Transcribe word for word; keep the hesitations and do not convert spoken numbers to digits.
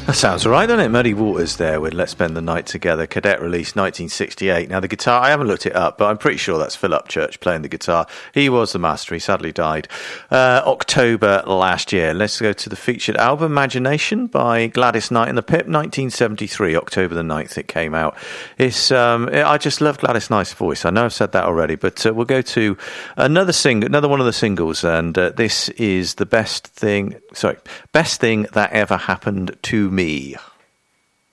That sounds all right, doesn't it? Muddy Waters there with Let's Spend the Night Together. Cadet release nineteen sixty-eight. Now, the guitar, I haven't looked it up, but I'm pretty sure that's Phil Upchurch playing the guitar. He was the master. He sadly died uh, October last year. Let's go to the featured album, Imagination, by Gladys Knight and the Pip, nineteen seventy-three, October the ninth it came out. It's um, I just love Gladys Knight's voice. I know I've said that already, but uh, we'll go to another sing, another one of the singles, and uh, this is the best thing, sorry, best thing that ever happened to me.